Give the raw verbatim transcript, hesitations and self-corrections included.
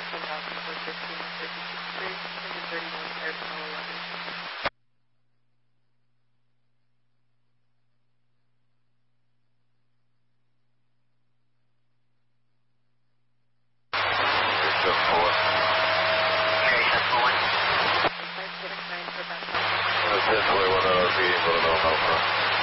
ten thousand four fifteen fifty-sixth Street, engine thirty-one, air channel eleven. ten forty-one L R P, Little Alpha.